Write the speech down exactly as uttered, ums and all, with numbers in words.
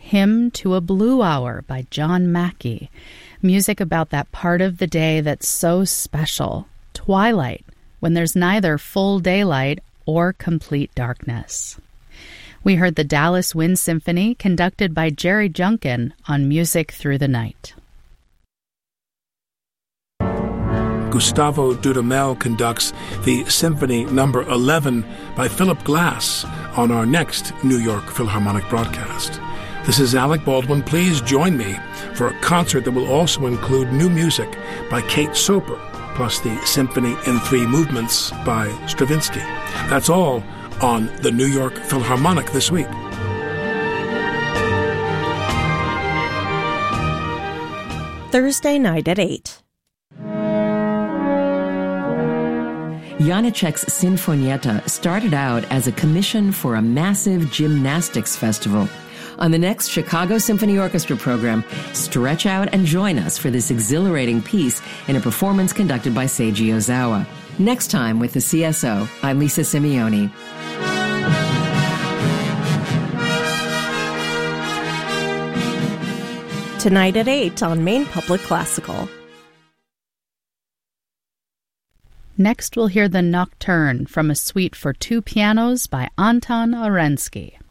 Hymn to a Blue Hour by John Mackey. Music about that part of the day that's so special, twilight, when there's neither full daylight or complete darkness. We heard the Dallas Wind Symphony conducted by Jerry Junkin on Music Through the Night. Gustavo Dudamel conducts the Symphony Number eleven by Philip Glass on our next New York Philharmonic broadcast. This is Alec Baldwin. Please join me for a concert that will also include new music by Kate Soper, plus the Symphony in Three Movements by Stravinsky. That's all on the New York Philharmonic this week. Thursday night at eight. Janacek's Sinfonietta started out as a commission for a massive gymnastics festival. On the next Chicago Symphony Orchestra program, stretch out and join us for this exhilarating piece in a performance conducted by Seiji Ozawa. Next time with the C S O, I'm Lisa Simeoni. Tonight at eight on Maine Public Classical. Next, we'll hear the Nocturne from a suite for two pianos by Anton Orensky.